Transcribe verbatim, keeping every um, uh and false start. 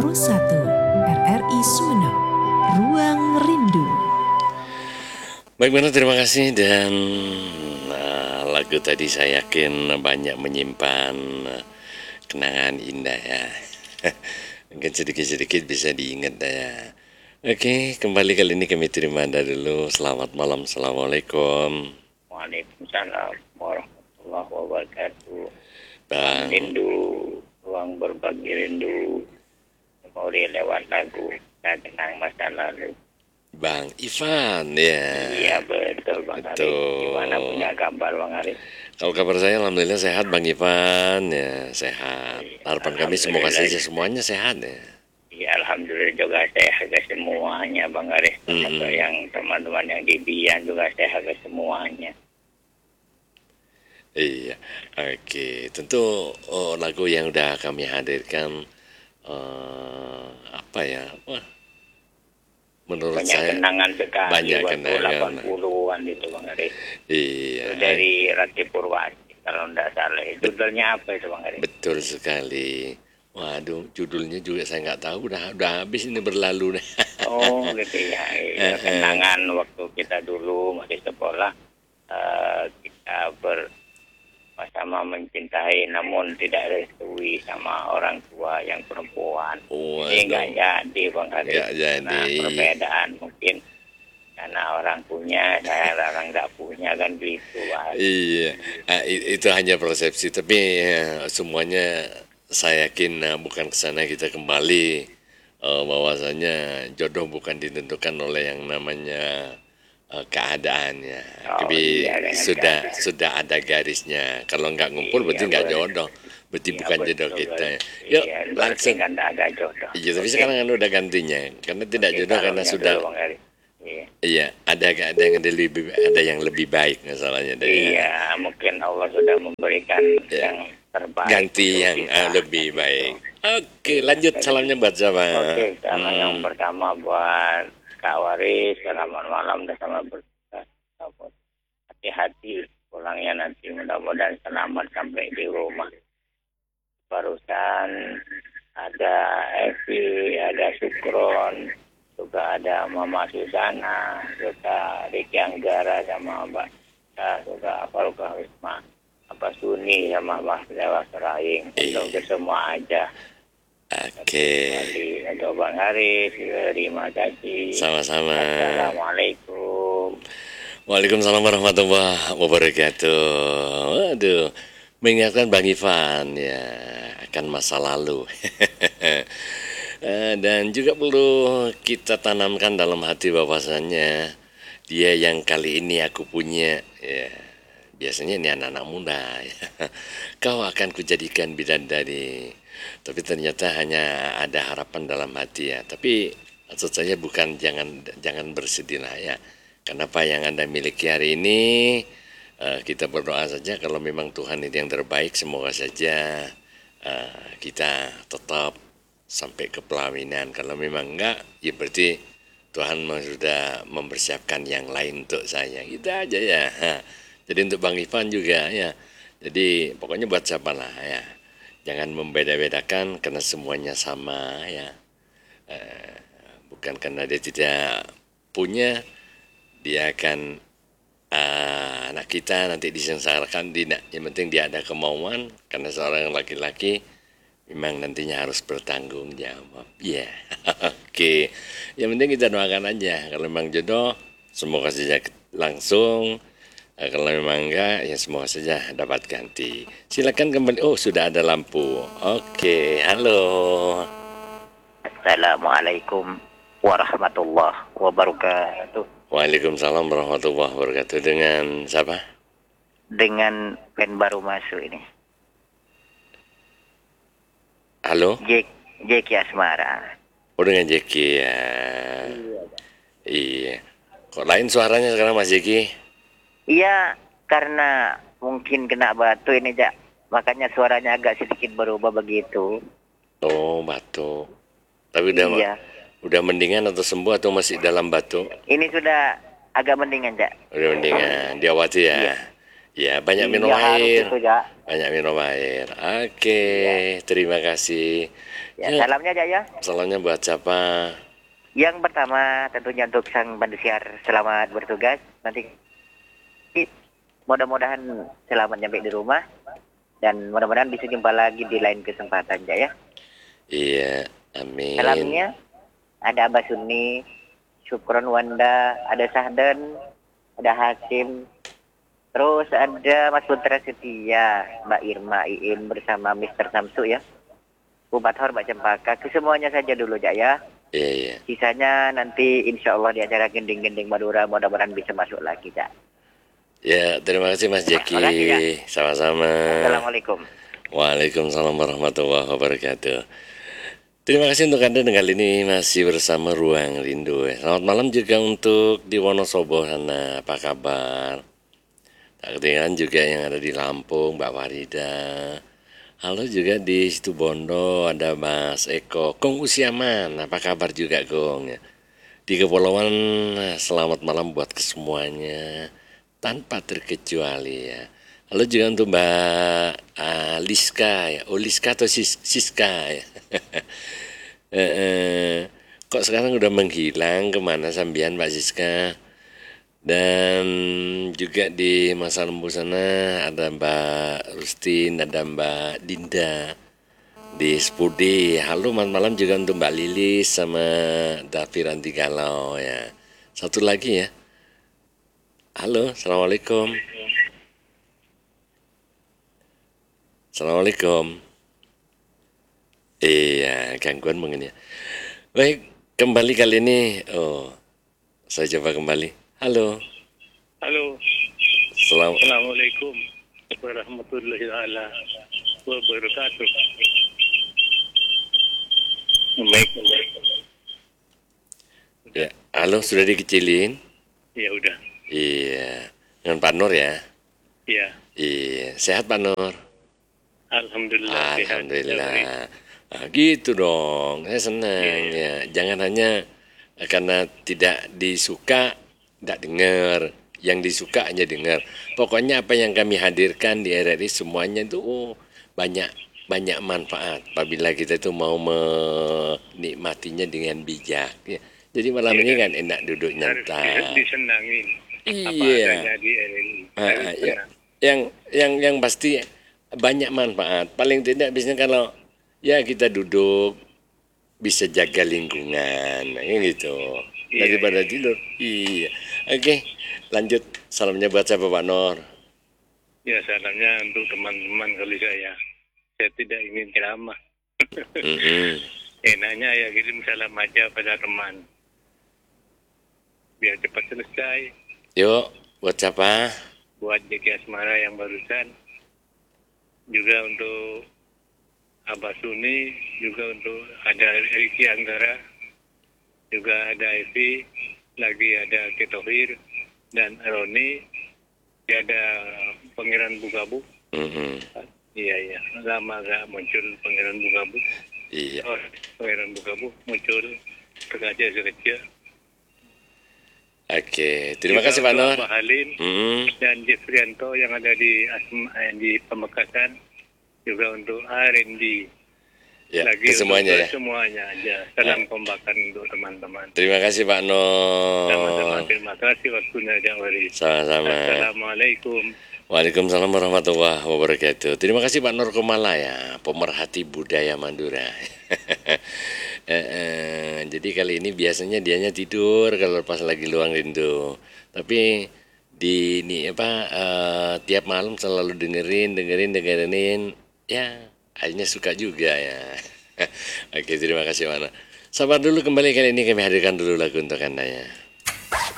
satu R R I Sumeneb, Ruang Rindu. Baik, benar, terima kasih. Dan uh, lagu tadi saya yakin banyak menyimpan uh, kenangan indah ya. Mungkin sedikit-sedikit bisa diingat ya. Oke, kembali kali ini kami terima Anda dulu. Selamat malam, Assalamualaikum. Waalaikumsalam warahmatullahi wabarakatuh. Bang Rindu, ruang berbagi rindu. Memori lewat lagu dan kenang masa lalu. Bang Ivan ya. Iya betul Bang Arif. Betul. Gimana punya kabar Bang Arif? Kalau kabar saya alhamdulillah sehat Bang Ivan ya, sehat. Harapan kami semoga saja semuanya sehat ya. Iya alhamdulillah juga sehat ke semuanya Bang Arif. Termasuk Mm-mm. yang teman-teman yang di Bian juga sehat ke semuanya. Iya, oke. Tentu oh, lagu yang udah kami hadirkan eh, apa ya? Wah, menurut Banyak saya kenangan sekali banyak waktu kenangan. delapan puluhan itu Bang Arif. Iya, Itu dari Rati Purwati kalau tidak salah. Judulnya apa itu Bang Arif? betul sekali. Waduh, judulnya juga saya nggak tahu. Udah udah habis ini berlalu nih. Oh gitu ya, ya. Kenangan waktu kita dulu masih sekolah, eh, kita bersama mencintai namun tidak restui sama orang tua yang perempuan. Ini nggak Waduh, jadi Bang Arif. nggak Nah jadi. perbedaan mungkin karena orang punya, saya orang nggak punya kan gitu Bang. Iya, ah, i- itu hanya persepsi. Tapi eh, semuanya saya yakin eh, bukan ke sana kita kembali. Eh, bahwasanya jodoh bukan ditentukan oleh yang namanya eh, keadaannya. Oh Tapi iya dengan sudah keadaan. sudah ada garisnya. Kalau nggak ngumpul Iya berarti nggak betul. jodoh. Berarti Iya bukan jodoh betul. kita. Yuk Iya berarti langsung. kan nggak ada jodoh. Iya, tapi Oke. sekarang kan udah gantinya. Karena tidak Oke, jodoh karena taruhnya sudah. dulu Bang Arif. Iya. Iya, ada ada yang ada lebih ada yang lebih baik masalahnya deh. Ya. Iya, mungkin Allah sudah memberikan Ya. yang terbaik. Ganti untuk yang kita. ah, lebih baik. Oke, lanjut salamnya buat siapa? Oke, sama Hmm. yang pertama buat Kak Waris, selamat malam dan selamat bertugas. Hati-hati pulangnya nanti, mudah-mudahan selamat sampai di rumah. Barusan ada Evi, ada Sukron, juga ada Mama Susana, juga Riki Anggara sama Mbak, ya, juga Farukah Wisma, apa Suni sama Mbak Dewa Seraing, untuk ke semua aja. Oke, Kembali untuk Bang Haris, terima kasih. sama-sama. Assalamualaikum. Waalaikumsalam warahmatullahi wabarakatuh. Waduh, mengingatkan Bang Ivan ya akan masa lalu. Eh, Dan juga perlu kita tanamkan dalam hati bahwasannya dia yang kali ini aku punya ya. Biasanya ini anak-anak muda ya. Kau akan kujadikan bidadari. Tapi ternyata hanya ada harapan dalam hati ya. Tapi maksud saya bukan jangan jangan bersedih lah ya. Karena apa yang Anda miliki hari ini eh, kita berdoa saja kalau memang Tuhan itu yang terbaik, semoga saja eh, kita tetap sampai ke pelaminan. Kalau memang enggak ya berarti Tuhan sudah mempersiapkan yang lain untuk saya. Gitu aja ya. Jadi untuk Bang Ivan juga ya. Jadi pokoknya buat siapa lah ya. Jangan membeda-bedakan karena semuanya sama ya. Eh, bukan karena dia tidak punya dia akan eh, anak kita nanti disengsarakan tidak. Yang penting dia ada kemauan karena seorang laki-laki memang nantinya harus bertanggung jawab. Ya, yeah. Oke. Yang penting kita doakan aja. Kalau memang jodoh, semoga saja langsung. Eh, Kalau memang enggak, ya semoga saja dapat ganti. Silakan kembali. Oh, sudah ada lampu. Oke, halo. Assalamualaikum warahmatullahi wabarakatuh. Waalaikumsalam warahmatullahi wabarakatuh. Dengan siapa? Dengan pen baru masuk ini. Halo? Jek, Jeki Asmara. Oh, dengan Jeki ya. Iya. Kok lain suaranya sekarang Mas Jeki? Iya, karena mungkin kena batu ini, Jak. Makanya suaranya agak sedikit berubah begitu. Oh, batuk. Tapi udah Iya. udah mendingan atau sembuh atau masih dalam batuk? Ini sudah agak mendingan, Jak. Udah mendingan. Diawati ya. Iya. Ya, banyak minum Iya harus air. itu ya. Banyak minum air. Oke, Iya. terima kasih. Ya, Ya, salamnya aja ya. salamnya buat siapa? Yang pertama tentunya untuk sang pensiar selamat bertugas. Nanti mudah-mudahan selamat nyampe di rumah dan mudah-mudahan bisa jumpa lagi di lain kesempatan ya. Iya, amin. Salamnya ada Abah Suni, Syukron Wanda, ada Sahdan, ada Hasim, terus ada Mas Putra Setia, Mbak Irma Iin bersama Mister Samsu ya. Bu Bathor, Mbak Cempaka, kesemuanya saja dulu ya. Iya, iya. Sisanya nanti insya Allah di acara Gending-Gending Madura mudah-mudahan bisa masuk lagi ya. Ya, terima kasih Mas Jeki. Makasih, ya. Sama-sama. Assalamualaikum. Waalaikumsalam warahmatullahi wabarakatuh. Terima kasih untuk Anda dengan ini masih bersama Ruang Rindu. Selamat malam juga untuk di Wonosobo sana, apa kabar? Tak ketinggalan juga yang ada di Lampung, Mbak Farida. Halo juga di Situbondo ada Mas Eko. Kong Usiaman, apa kabar juga Kong? Di Kepulauan, selamat malam buat kesemuanya tanpa terkecuali ya. Halo juga untuk Mbak uh, Liska ya, oh Liska atau Sis, Siska ya. eh, eh, kok sekarang udah menghilang kemana sambian Mbak Siska? Dan juga di Masa Lembu sana ada Mbak Rustin, ada Mbak Dinda di Spudi. Halo malam malam juga untuk Mbak Lilis sama Daviranti Galau ya. Satu lagi ya. Halo, assalamualaikum. Assalamualaikum. Iya, gangguan mungkin ya. Baik, kembali kali ini. Oh, saya coba kembali. Halo. Halo. Selam Assalamualaikum warahmatullahi taala wabarakatuh. Baik. Ya, halo sudah dikecilin? Ya udah. Iya. Dengan Pak Nur ya? Ya. Iya. Sehat Pak Nur? Alhamdulillah. Alhamdulillah. Sehat. Nah, gitu dong. Saya senang ya, ya. Jangan hanya karena tidak disuka tidak dengar, yang disuka hanya dengar. Pokoknya apa yang kami hadirkan di R R I semuanya itu oh, banyak banyak manfaat. Apabila kita itu mau menikmatinya dengan bijak. Ya. Jadi malam Ya, ini kan enak duduk harus nyantai. disenangin. Apa Iya. adanya di R R I. Ah, Harus ah, ya. senang. Yang yang yang pasti banyak manfaat. Paling tidak biasanya kalau ya kita duduk bisa jaga lingkungan, kayak gitu. Iya, Daripada iya. tidur. Iya. Oke, lanjut. Salamnya buat siapa Pak Nur? Ya salamnya untuk teman-teman kali saya. Saya tidak ingin ceramah. Mm-mm. Enaknya ya kirim salam aja pada teman. Biar cepat selesai. Yuk, buat siapa? Buat Jeki Asmara yang barusan. Juga untuk Abah Suni, juga untuk ada Riki Anggara, juga ada Evi, lagi ada Ketohir, dan Roni, ada Pangeran Bugabu. Mm-mm. Iya, iya, lama gak muncul Pangeran Bugabu. Iya. Oh, Pangeran Bugabu muncul sengaja-sengaja. Oke, terima Juga kasih Pak untuk Nur. Abah Halim Mm. dan Jeffrianto yang ada di Asma, eh, di Pamekasan, juga untuk R and D. Ya, Lagi ke semuanya untuk ya. semuanya aja. Salam kombakan untuk teman-teman. Terima kasih Pak Sama-sama, Nur. terima kasih waktunya Jawari. Sama-sama. Assalamualaikum. Waalaikumsalam warahmatullahi wabarakatuh. Terima kasih Pak Nur Komalaya, pemerhati budaya Madura. eh, eh, jadi kali ini biasanya dianya tidur kalau pas lagi luang rindu. Tapi di ini apa eh, tiap malam selalu dengerin, dengerin, dengerin. Ya, akhirnya suka juga ya. Oke, terima kasih Mana. Sabar dulu kembali kali ini kami hadirkan dulu lagu untuk Anda ya.